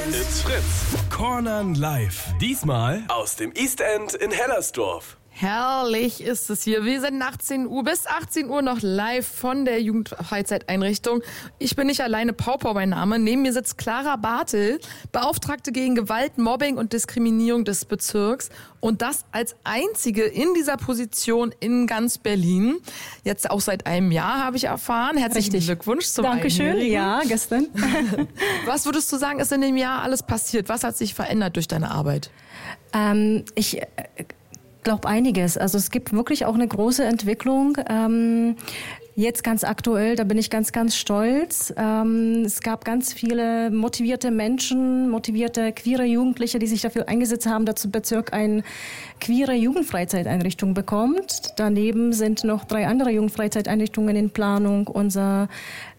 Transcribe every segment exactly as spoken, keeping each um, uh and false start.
It's Fritz. Cornern live. Diesmal aus dem East End in Hellersdorf. Herrlich ist es hier. Wir sind achtzehn Uhr bis achtzehn Uhr noch live von der Jugendfreizeiteinrichtung. Ich bin nicht alleine, Paupau mein Name. Neben mir sitzt Clara Bartel, Beauftragte gegen Gewalt, Mobbing und Diskriminierung des Bezirks. Und das als einzige in dieser Position in ganz Berlin. Jetzt auch seit einem Jahr, habe ich erfahren. Herzlichen Richtig. Glückwunsch zum Dankeschön. Einjährigen. Ja, gestern. Was würdest du sagen, ist in dem Jahr alles passiert? Was hat sich verändert durch deine Arbeit? ähm, ich äh, glaube einiges. Also es gibt wirklich auch eine große Entwicklung. Ähm, Jetzt ganz aktuell, da bin ich ganz, ganz stolz. Ähm, es gab ganz viele motivierte Menschen, motivierte queere Jugendliche, die sich dafür eingesetzt haben, dass der Bezirk eine queere Jugendfreizeiteinrichtung bekommt. Daneben sind noch drei andere Jugendfreizeiteinrichtungen in Planung. Unser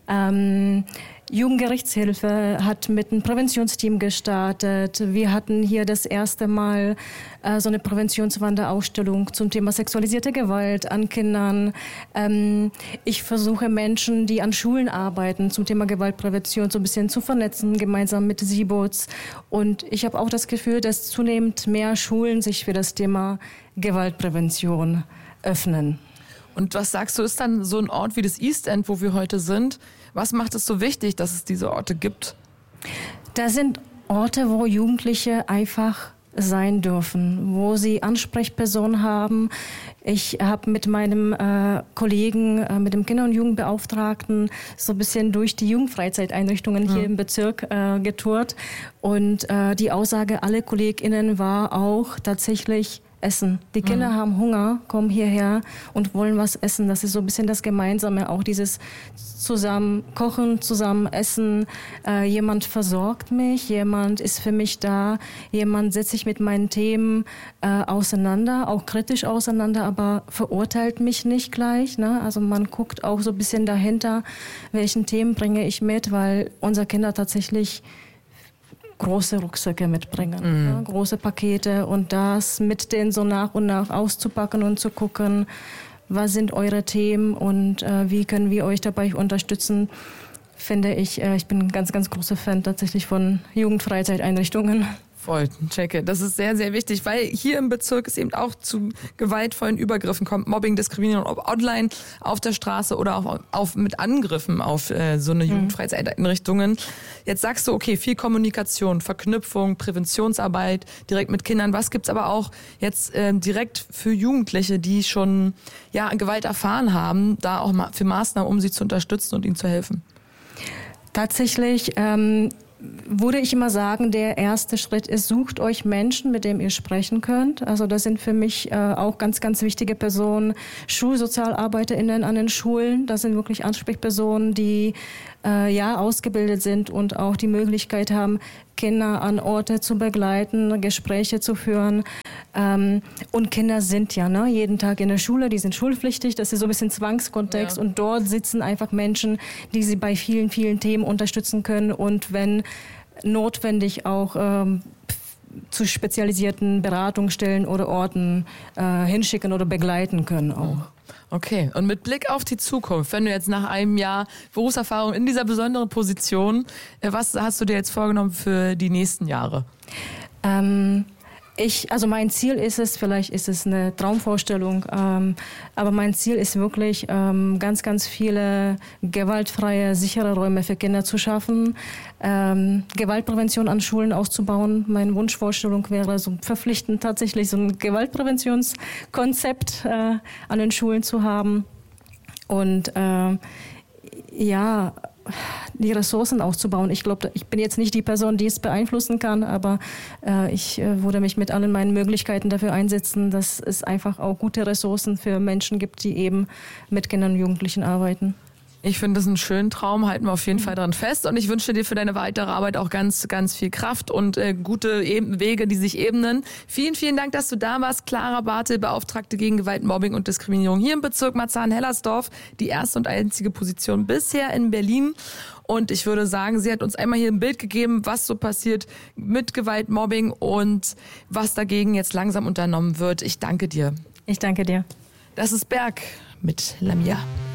ähm, Jugendgerichtshilfe hat mit einem Präventionsteam gestartet. Wir hatten hier das erste Mal äh, so eine Präventionswanderausstellung zum Thema sexualisierte Gewalt an Kindern. Ähm, ich versuche Menschen, die an Schulen arbeiten, zum Thema Gewaltprävention so ein bisschen zu vernetzen, gemeinsam mit SIBOZ. Und ich habe auch das Gefühl, dass zunehmend mehr Schulen sich für das Thema Gewaltprävention öffnen. Und was sagst du, ist dann so ein Ort wie das East End, wo wir heute sind? Was macht es so wichtig, dass es diese Orte gibt? Das sind Orte, wo Jugendliche einfach sein dürfen, wo sie Ansprechpersonen haben. Ich habe mit meinem äh, Kollegen, äh, mit dem Kinder- und Jugendbeauftragten so ein bisschen durch die Jugendfreizeiteinrichtungen hier mhm. im Bezirk äh, getourt. Und äh, die Aussage aller KollegInnen war auch tatsächlich Essen. Die Kinder mhm. haben Hunger, kommen hierher und wollen was essen. Das ist so ein bisschen das Gemeinsame, auch dieses zusammen kochen, zusammen essen. Äh, jemand versorgt mich, jemand ist für mich da, jemand setzt sich mit meinen Themen äh, auseinander, auch kritisch auseinander, aber verurteilt mich nicht gleich. Ne? Also man guckt auch so ein bisschen dahinter, welchen Themen bringe ich mit, weil unsere Kinder tatsächlich große Rucksäcke mitbringen, mhm. ja, große Pakete und das mit denen so nach und nach auszupacken und zu gucken, was sind eure Themen und äh, wie können wir euch dabei unterstützen, finde ich, äh, ich bin ein ganz, ganz großer Fan tatsächlich von Jugendfreizeiteinrichtungen. Voll, checke. Das ist sehr, sehr wichtig, weil hier im Bezirk es eben auch zu gewaltvollen Übergriffen kommt, Mobbing, Diskriminierung, ob online auf der Straße oder auch auf, mit Angriffen auf äh, so eine mhm. Jugendfreizeiteinrichtungen. Jetzt sagst du, okay, viel Kommunikation, Verknüpfung, Präventionsarbeit direkt mit Kindern. Was gibt's aber auch jetzt äh, direkt für Jugendliche, die schon ja Gewalt erfahren haben, da auch mal für Maßnahmen, um sie zu unterstützen und ihnen zu helfen? Tatsächlich ähm würde ich immer sagen, der erste Schritt ist, sucht euch Menschen, mit denen ihr sprechen könnt. Also das sind für mich äh, auch ganz, ganz wichtige Personen, SchulsozialarbeiterInnen an den Schulen. Das sind wirklich Ansprechpersonen, die äh, ja ausgebildet sind und auch die Möglichkeit haben, Kinder an Orte zu begleiten, Gespräche zu führen. Ähm, und Kinder sind ja ne, jeden Tag in der Schule, die sind schulpflichtig, das ist so ein bisschen Zwangskontext. Ja. Und dort sitzen einfach Menschen, die sie bei vielen, vielen Themen unterstützen können und wenn notwendig auch ähm, zu spezialisierten Beratungsstellen oder Orten äh, hinschicken oder begleiten können auch. Okay, und mit Blick auf die Zukunft, wenn du jetzt nach einem Jahr Berufserfahrung in dieser besonderen Position, was hast du dir jetzt vorgenommen für die nächsten Jahre? Ähm, ich, also mein Ziel ist es, vielleicht ist es eine Traumvorstellung, ähm, aber mein Ziel ist wirklich, ähm, ganz, ganz viele gewaltfreie, sichere Räume für Kinder zu schaffen, ähm, Gewaltprävention an Schulen auszubauen. Meine Wunschvorstellung wäre, so verpflichtend tatsächlich so ein Gewaltpräventionskonzept äh, an den Schulen zu haben und äh, ja, die Ressourcen aufzubauen. Ich glaube, ich bin jetzt nicht die Person, die es beeinflussen kann, aber äh, ich äh, würde mich mit allen meinen Möglichkeiten dafür einsetzen, dass es einfach auch gute Ressourcen für Menschen gibt, die eben mit Kindern und Jugendlichen arbeiten. Ich finde das einen schönen Traum, halten wir auf jeden Fall dran fest und ich wünsche dir für deine weitere Arbeit auch ganz, ganz viel Kraft und äh, gute Eben- Wege, die sich ebnen. Vielen, vielen Dank, dass du da warst. Clara Bartel, Beauftragte gegen Gewalt, Mobbing und Diskriminierung hier im Bezirk Marzahn-Hellersdorf, die erste und einzige Position bisher in Berlin. Und ich würde sagen, sie hat uns einmal hier ein Bild gegeben, was so passiert mit Gewalt, Mobbing und was dagegen jetzt langsam unternommen wird. Ich danke dir. Ich danke dir. Das ist Berg mit Lamia.